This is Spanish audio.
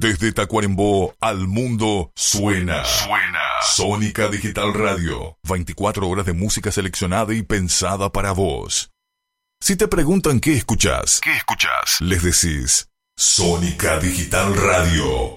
Desde Tacuarembó al mundo suena. Sónica Digital Radio. 24 horas de música seleccionada y pensada para vos. Si te preguntan qué escuchás, les decís Sónica Digital Radio.